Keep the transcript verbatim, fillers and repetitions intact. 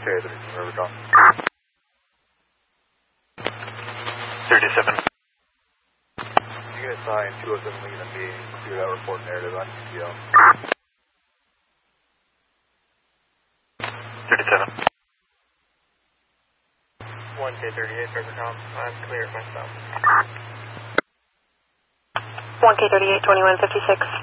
Okay, this is River Call. thirty-seven. You guys saw in two oh seven Lincoln M B do that report narrative on C T L. thirty-seven. one K thirty-eight, River Call. I'm clear myself. one K thirty-eight, twenty-one fifty-six.